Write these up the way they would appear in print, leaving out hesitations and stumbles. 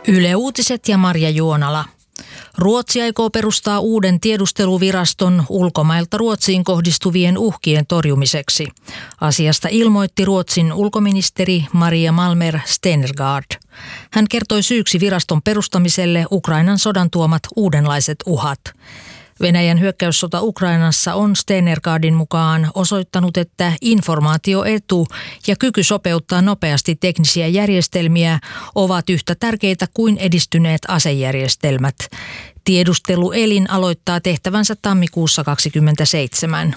Yle Uutiset ja Marja Juonala. Ruotsi aikoo perustaa uuden tiedusteluviraston ulkomailta Ruotsiin kohdistuvien uhkien torjumiseksi. Asiasta ilmoitti Ruotsin ulkoministeri Maria Malmer Stenergard. Hän kertoi syyksi viraston perustamiselle Ukrainan sodan tuomat uudenlaiset uhat. Venäjän hyökkäyssota Ukrainassa on Stenergardin mukaan osoittanut, että informaatioetu ja kyky sopeuttaa nopeasti teknisiä järjestelmiä ovat yhtä tärkeitä kuin edistyneet asejärjestelmät. Tiedusteluelin aloittaa tehtävänsä tammikuussa 2027.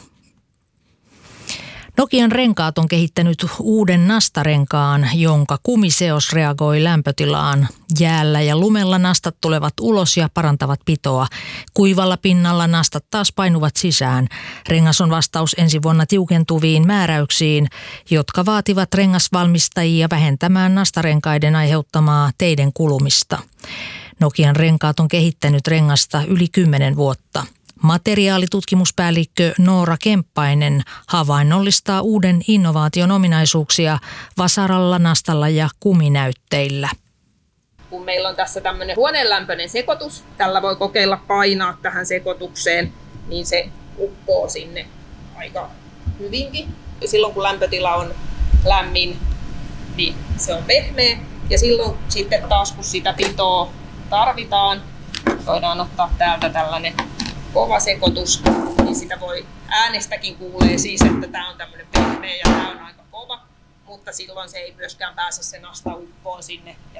Nokian Renkaat on kehittänyt uuden nastarenkaan, jonka kumiseos reagoi lämpötilaan. Jäällä ja lumella nastat tulevat ulos ja parantavat pitoa. Kuivalla pinnalla nastat taas painuvat sisään. Rengas on vastaus ensi vuonna tiukentuviin määräyksiin, jotka vaativat rengasvalmistajia vähentämään nastarenkaiden aiheuttamaa teiden kulumista. Nokian Renkaat on kehittänyt rengasta yli 10 vuotta. Materiaalitutkimuspäällikkö Noora Kemppainen havainnollistaa uuden innovaation ominaisuuksia vasaralla, nastalla ja kuminäytteillä. Kun meillä on tässä tämmöinen huoneenlämpöinen sekoitus, tällä voi kokeilla painaa tähän sekoitukseen, niin se uppoo sinne aika hyvinkin. Silloin kun lämpötila on lämmin, niin se on pehmeä. Ja silloin sitten taas kun sitä pitoa tarvitaan, voidaan ottaa täältä tällainen kova sekoitus, niin sitä voi äänestäkin kuulee siis, että tämä on tämmöinen pehmeä ja tämä on aika kova, mutta silloin se ei myöskään pääse se nasta uppoon sinne.